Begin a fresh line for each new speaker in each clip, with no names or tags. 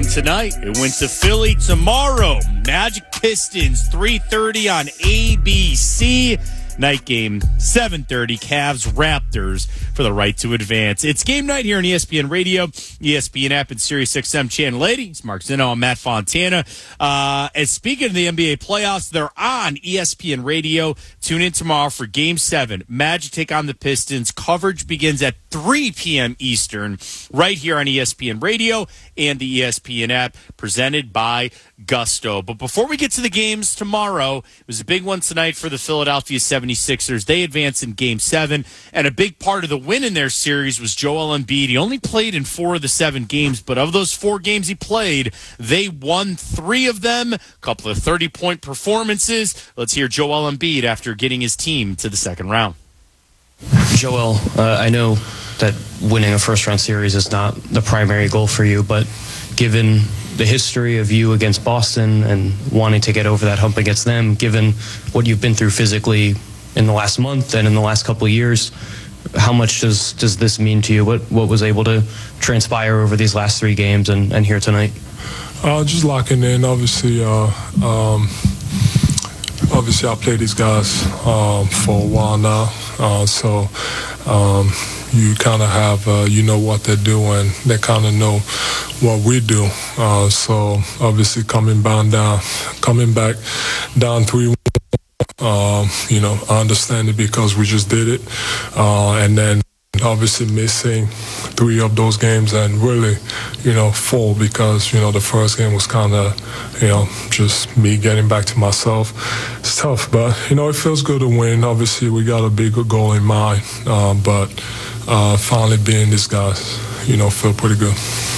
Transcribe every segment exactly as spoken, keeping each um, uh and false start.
tonight. It went to Philly. Tomorrow, Magic Pistons, three thirty on A B C. Night game, seven thirty, Cavs Raptors for the right to advance. It's game night here on E S P N Radio, E S P N app, and Sirius X M Channel eighty. It's Mark Zinno. I'm Matt Fontana. Uh, and speaking of the N B A playoffs, they're on E S P N Radio. Tune in tomorrow for game seven. Magic take on the Pistons. Coverage begins at three p.m. Eastern right here on E S P N Radio and the E S P N app, presented by Gusto. But before we get to the games tomorrow, it was a big one tonight for the Philadelphia seventy-sixers. They advance in game seven, and a big part of the win in their series was Joel Embiid. He only played in four of the seven games, but of those four games he played, they won three of them, a couple of thirty-point performances. Let's hear Joel Embiid after getting his team to the second round.
Joel, uh, I know that winning a first-round series is not the primary goal for you, but given the history of you against Boston and wanting to get over that hump against them, given what you've been through physically in the last month and in the last couple of years, how much does does this mean to you? What what was able to transpire over these last three games and, and here tonight?
Uh, just locking in. Obviously, uh, um, obviously I played these guys um, for a while now, uh, so um, you kind of have, uh, you know what they're doing. They kind of know what we do. Uh, so obviously coming down, down, coming back down three. Um, you know, I understand it because we just did it, uh, and then obviously missing three of those games and really, you know, four because, you know, the first game was kind of, you know, just me getting back to myself. It's tough, but, you know, it feels good to win. Obviously, we got a bigger goal in mind, uh, but uh, finally being this guys, you know, feel pretty good.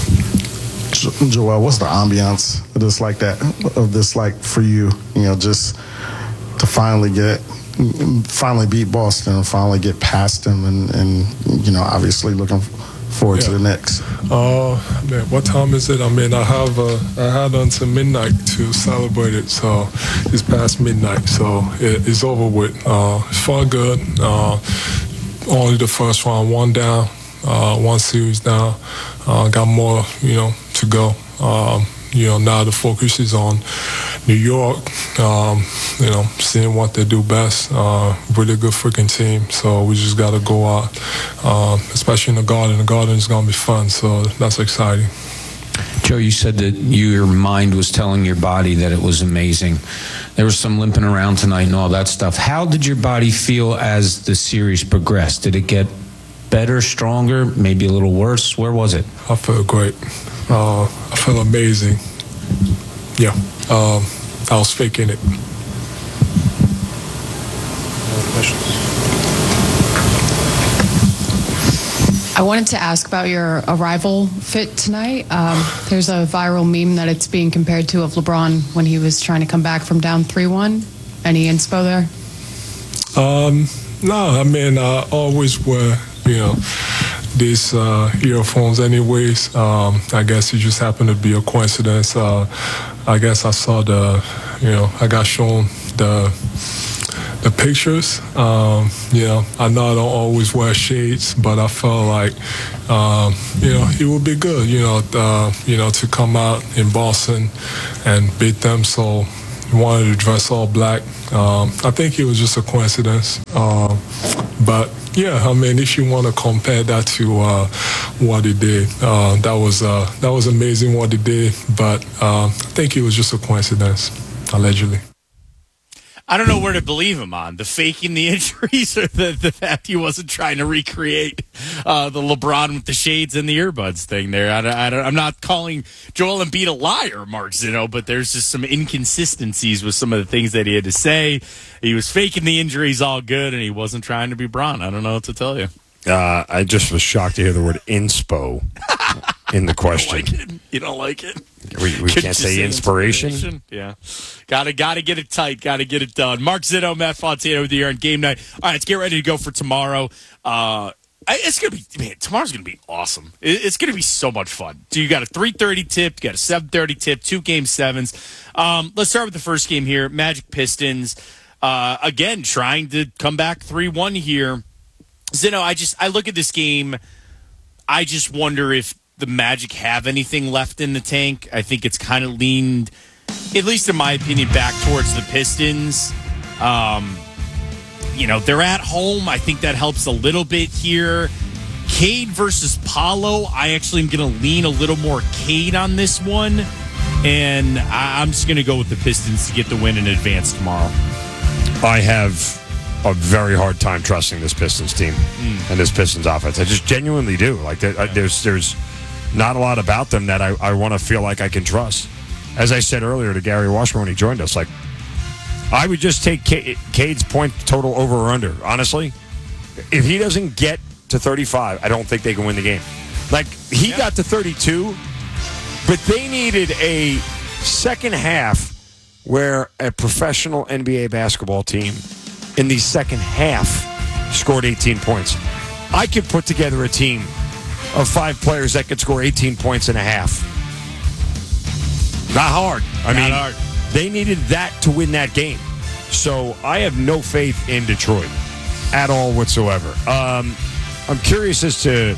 Joel, what's the ambiance of this like that, of this like for you, you know, just to finally get finally beat Boston and finally get past them and, and you know, obviously looking forward yeah. to the next.
Uh, man, what time is it? I mean, I have uh, I had until midnight to celebrate it, so it's past midnight, so it, it's over with. Uh, it's fun, good. Uh, only the first round, one down, uh, one series down. Uh, got more, you know, to go. Um, You know, now the focus is on New York, um, you know, seeing what they do best. Uh, really good freaking team. So we just got to go out, uh, especially in the Garden. The Garden is going to be fun, so that's exciting.
Joe, you said that you, your mind was telling your body that it was amazing. There was some limping around tonight and all that stuff. How did your body feel as the series progressed? Did it get better, stronger, maybe a little worse? Where was it?
I felt great. Uh, I felt amazing. Yeah, um, I was faking it.
I wanted to ask about your arrival fit tonight. Um, there's a viral meme that it's being compared to of LeBron when he was trying to come back from down three one. Any inspo there?
Um, no, I mean, I always wear, you know, these uh, earphones anyways. Um, I guess it just happened to be a coincidence. Uh, I guess I saw the, you know, I got shown the the pictures. Um, you know, I know I don't always wear shades, but I felt like, um, you know, it would be good, you know, uh, you know, to come out in Boston and beat them. So I wanted to dress all black. Um, I think it was just a coincidence. Uh, but yeah, I mean, if you want to compare that to uh, what he did, uh, that was uh, that was amazing what he did. But uh, I think it was just a coincidence, allegedly.
I don't know where to believe him on, the faking the injuries or the, the fact he wasn't trying to recreate uh, the LeBron with the shades and the earbuds thing there. I, I don't, I'm not calling Joel Embiid a liar, Mark Zinno, but there's just some inconsistencies with some of the things that he had to say. He was faking the injuries all good, and he wasn't trying to be Bron. I don't know what to tell you.
Uh, I just was shocked to hear the word inspo in the question.
You don't like it? You don't like it?
We, we can't say, say inspiration?
inspiration. Yeah. Gotta, gotta get it tight. Gotta get it done. Mark Zinno, Matt Fontana with you here on Game Night. All right, let's get ready to go for tomorrow. Uh, it's going to be, man, tomorrow's going to be awesome. It's going to be so much fun. So you got a three thirty tip, you got a seven thirty tip, two game sevens. Um, let's start with the first game here. Magic Pistons, uh, again, trying to come back three one here. Zinno, I just, I look at this game, I just wonder if the Magic have anything left in the tank. I think it's kind of leaned, at least in my opinion, back towards the Pistons. Um, you know, they're at home. I think that helps a little bit here. Cade versus Paolo. I actually am going to lean a little more Cade on this one. And I- I'm just going to go with the Pistons to get the win in advance tomorrow.
I have a very hard time trusting this Pistons team mm. and this Pistons offense. I just genuinely do. Like there, there's there's not a lot about them that I, I want to feel like I can trust. As I said earlier to Gary Washburn when he joined us, like I would just take Cade, Cade's point total over or under. Honestly, if he doesn't get to thirty-five, I don't think they can win the game. Like he yeah. got to thirty-two, but they needed a second half where a professional N B A basketball team in the second half scored eighteen points. I could put together a team of five players that could score eighteen points in a half. Not hard. I
Not
mean,
hard.
They needed that to win that game. So I have no faith in Detroit at all whatsoever. Um, I'm curious as to,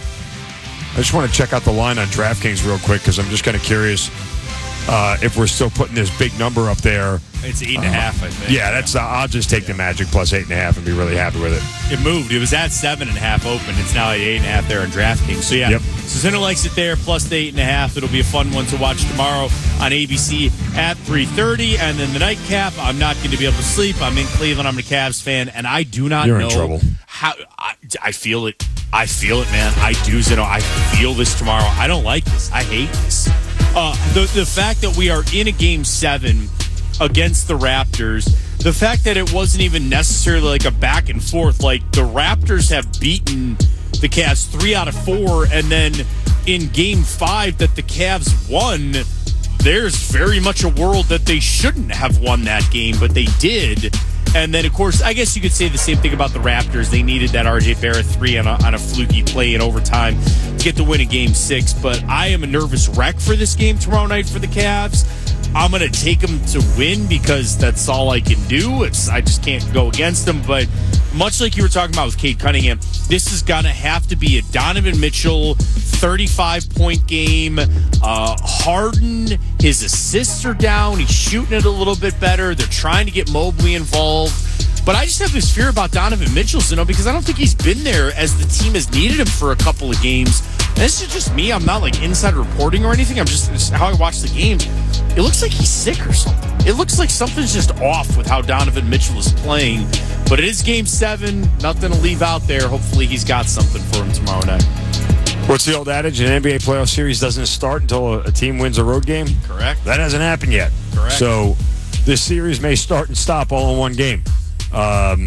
I just want to check out the line on DraftKings real quick because I'm just kind of curious uh, if we're still putting this big number up there.
It's eight and a half, I think.
Yeah, that's. Uh, I'll just take the Magic plus eight and a half and be really happy with it.
It moved. It was at seven and a half open. It's now at eight and a half there on DraftKings. So yeah,
yep.
Cesena likes it there, plus the eight and a half. It'll be a fun one to watch tomorrow on A B C at three thirty. And then the nightcap, I'm not going to be able to sleep. I'm in Cleveland. I'm a Cavs fan, and I do not
You're
know
in trouble.
how. I, I feel it. I feel it, man. I do, Zeno. I feel this tomorrow. I don't like this. I hate this. Uh, the the fact that we are in a game seven against the Raptors, the fact that it wasn't even necessarily like a back and forth, like the Raptors have beaten the Cavs three out of four, and then in game five that the Cavs won, there's very much a world that they shouldn't have won that game, but they did. And then, of course, I guess you could say the same thing about the Raptors. They needed that R J Barrett three on a, on a fluky play in overtime to get the win in game six. But I am a nervous wreck for this game tomorrow night for the Cavs. I'm going to take them to win because that's all I can do. It's I just can't go against them. But much like you were talking about with Cade Cunningham, this is going to have to be a Donovan Mitchell thirty-five point game. Uh, Harden, his assists are down. He's shooting it a little bit better. They're trying to get Mobley involved. But I just have this fear about Donovan Mitchell, you know, because I don't think he's been there as the team has needed him for a couple of games. And this is just me. I'm not like inside reporting or anything. I'm just, just how I watch the games. It looks like he's sick or something. It looks like something's just off with how Donovan Mitchell is playing. But it is game seven. Nothing to leave out there. Hopefully he's got something for him tomorrow night.
What's the old adage? An N B A playoff series doesn't start until a, a team wins a road game?
Correct.
That hasn't happened yet.
Correct.
So this series may start and stop all in one game. Um,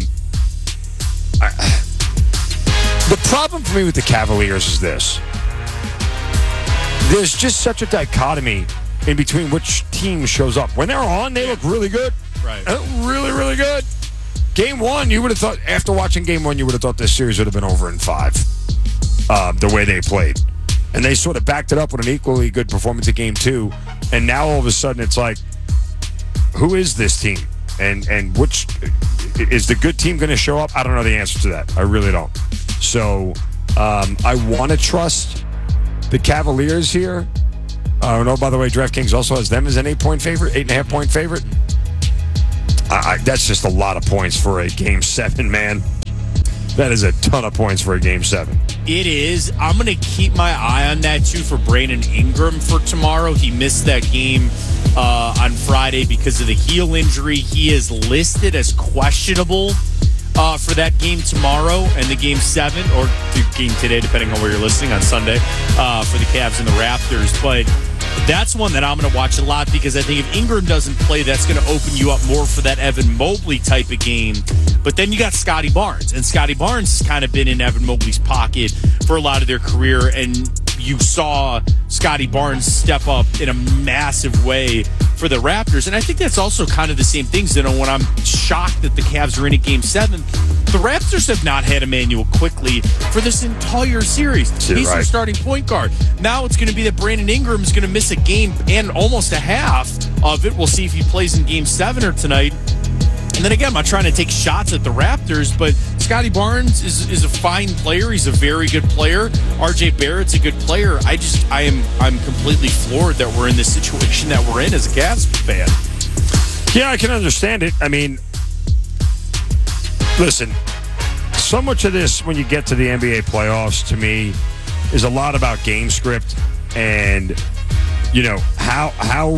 I, the problem for me with the Cavaliers is this. There's just such a dichotomy in between which team shows up. When they're on, they look really good.
Right.
Uh, really, really good. Game one, you would have thought, after watching game one, you would have thought this series would have been over in five. Uh, the way they played. And they sort of backed it up with an equally good performance at game two. And now all of a sudden it's like, who is this team? And and which is the good team going to show up? I don't know the answer to that. I really don't. So um, I want to trust the Cavaliers here. I don't know, by the way, DraftKings also has them as an eight-point favorite, eight and a half point favorite. I, I, that's just a lot of points for a game seven, man. That is a ton of points for a game seven.
It is. I'm going to keep my eye on that, too, for Brandon Ingram for tomorrow. He missed that game uh, on Friday because of the heel injury. He is listed as questionable uh, for that game tomorrow and the game seven, or the game today, depending on where you're listening, on Sunday, uh, for the Cavs and the Raptors. But that's one that I'm going to watch a lot because I think if Ingram doesn't play, that's going to open you up more for that Evan Mobley type of game. But then you got Scotty Barnes, and Scotty Barnes has kind of been in Evan Mobley's pocket for a lot of their career, and you saw Scotty Barnes step up in a massive way for the Raptors. And I think that's also kind of the same things, you know, when I'm shocked that the Cavs are in a game seven. The Raptors have not had Emmanuel Quickley for this entire series.
You're
He's
right.
their starting point guard. Now it's going to be that Brandon Ingram is going to miss a game and almost a half of it. We'll see if he plays in game seven or tonight. And then again, I'm not trying to take shots at the Raptors, but Scotty Barnes is is a fine player. He's a very good player. R J Barrett's a good player. I just I am I'm completely floored that we're in this situation that we're in as a Cavs fan.
Yeah, I can understand it. I mean, listen, so much of this when you get to the N B A playoffs, to me, is a lot about game script and, you know, how how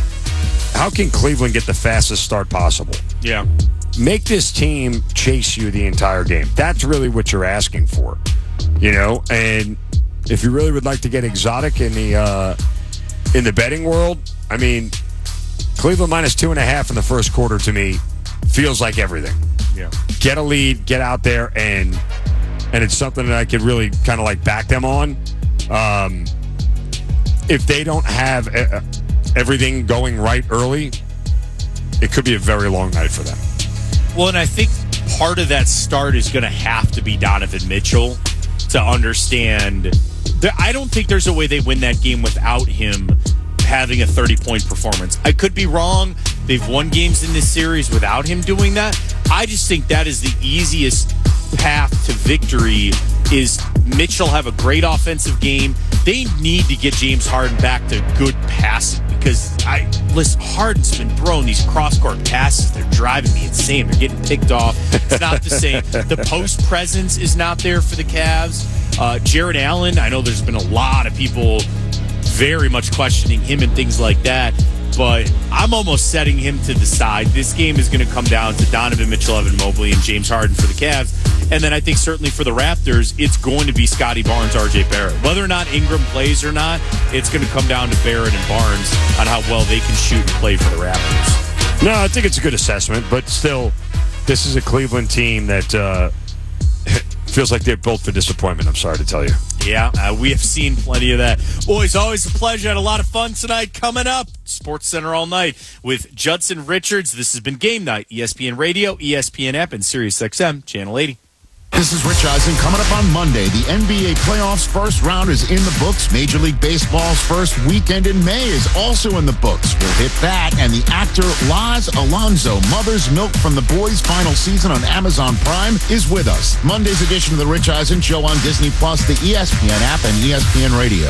how can Cleveland get the fastest start possible?
Yeah.
Make this team chase you the entire game. That's really what you're asking for, you know. And if you really would like to get exotic in the uh, in the betting world, I mean, Cleveland minus two and a half in the first quarter to me feels like everything.
Yeah,
get a lead, get out there, and and it's something that I could really kind of like back them on. Um, if they don't have uh, everything going right early, it could be a very long night for them.
Well, and I think part of that start is going to have to be Donovan Mitchell to understand that I don't think there's a way they win that game without him having a thirty-point performance. I could be wrong. They've won games in this series without him doing that. I just think that is the easiest path to victory is Mitchell have a great offensive game. They need to get James Harden back to good passing because I listen, Harden's been throwing these cross-court passes. They're driving me insane. They're getting picked off. It's not the same. The post presence is not there for the Cavs. Uh, Jared Allen, I know there's been a lot of people very much questioning him and things like that. But I'm almost setting him to the side. This game is going to come down to Donovan Mitchell, Evan Mobley, and James Harden for the Cavs. And then I think certainly for the Raptors, it's going to be Scotty Barnes, R J Barrett. Whether or not Ingram plays or not, it's going to come down to Barrett and Barnes on how well they can shoot and play for the Raptors.
No, I think it's a good assessment, but still, this is a Cleveland team that uh, feels like they're built for disappointment, I'm sorry to tell you.
Yeah, uh, we have seen plenty of that. Boys, always a pleasure. Had a lot of fun tonight. Coming up, Sports Center all night with Judson Richards. This has been Game Night, E S P N Radio, E S P N app, and Sirius X M, Channel eighty.
This is Rich Eisen. Coming up on Monday, the N B A playoffs first round is in the books. Major League Baseball's first weekend in May is also in the books. We'll hit that, and the actor Laz Alonso, Mother's Milk from The Boys' final season on Amazon Prime, is with us. Monday's edition of the Rich Eisen Show on Disney Plus, the E S P N app, and E S P N Radio.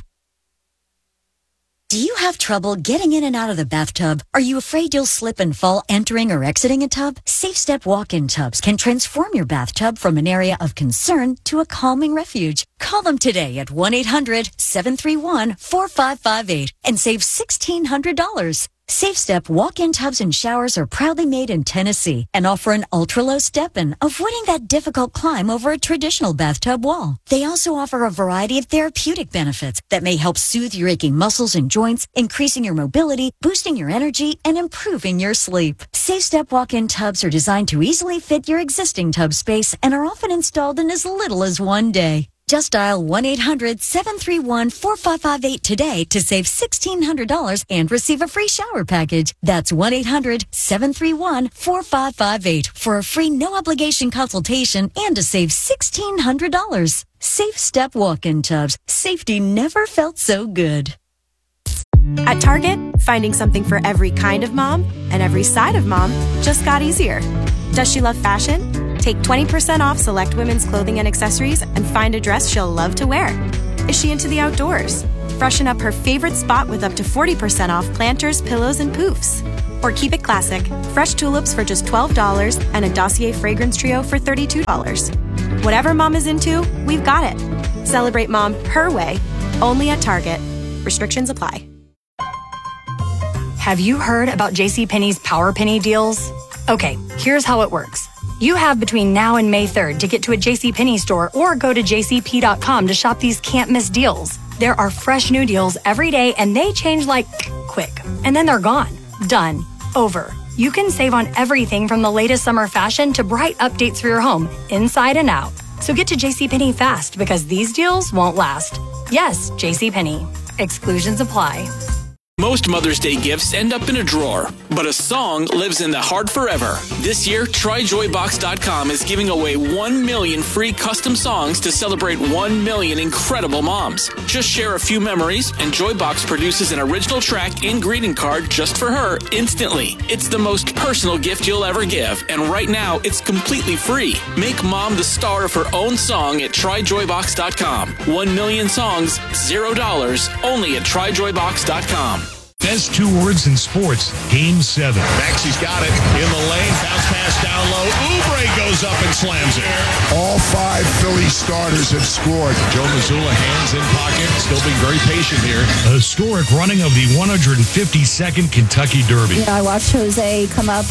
Do you have trouble getting in and out of the bathtub? Are you afraid you'll slip and fall entering or exiting a tub? Safe Step walk-in tubs can transform your bathtub from an area of concern to a calming refuge. Call them today at one eight hundred seven three one four five five eight and save sixteen hundred dollars. Safe Step walk-in tubs and showers are proudly made in Tennessee and offer an ultra-low step-in, avoiding that difficult climb over a traditional bathtub wall. They also offer a variety of therapeutic benefits that may help soothe your aching muscles and joints, increasing your mobility, boosting your energy, and improving your sleep. Safe Step walk-in tubs are designed to easily fit your existing tub space and are often installed in as little as one day. Just dial one eight hundred seven three one four five five eight today to save sixteen hundred dollars and receive a free shower package. That's one eight hundred seven three one four five five eight for a free no-obligation consultation and to save sixteen hundred dollars. Safe Step walk-in tubs. Safety never felt so good.
At Target, finding something for every kind of mom and every side of mom just got easier. Does she love fashion? Take twenty percent off select women's clothing and accessories and find a dress she'll love to wear. Is she into the outdoors? Freshen up her favorite spot with up to forty percent off planters, pillows, and poofs. Or keep it classic. Fresh tulips for just twelve dollars and a Dossier fragrance trio for thirty-two dollars. Whatever mom is into, we've got it. Celebrate mom her way, only at Target. Restrictions apply.
Have you heard about JCPenney's Power Penny deals? Okay, here's how it works. You have between now and May third to get to a JCPenney store or go to j c p dot com to shop these can't-miss deals. There are fresh new deals every day, and they change like quick. And then they're gone. Done. Over. You can save on everything from the latest summer fashion to bright updates for your home, inside and out. So get to JCPenney fast because these deals won't last. Yes, JCPenney. Exclusions apply.
Most Mother's Day gifts end up in a drawer, but a song lives in the heart forever. This year, try joy box dot com is giving away one million free custom songs to celebrate one million incredible moms. Just share a few memories, and Joybox produces an original track and greeting card just for her instantly. It's the most personal gift you'll ever give, and right now, it's completely free. Make mom the star of her own song at try joy box dot com. One million songs, zero dollars, only at try joy box dot com.
Best two words in sports, Game seven.
Maxi's got it in the lane. Bounce pass down low. Oubre goes up and slams it.
All five Philly starters have scored.
Joe Mazzulla, hands in pocket, still being very patient here.
A historic running of the one hundred fifty-second Kentucky Derby.
You know, I watched Jose come up